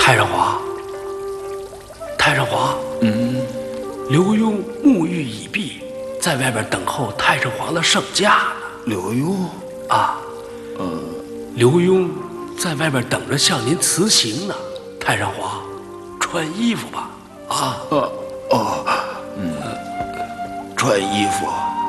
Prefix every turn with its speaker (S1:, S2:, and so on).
S1: 太上皇，太上皇，刘墉沐浴已毕，在外边等候太上皇的圣驾呢。
S2: 刘墉
S1: 啊，刘墉在外边等着向您辞行呢。太上皇，穿衣服吧。
S2: 穿衣服。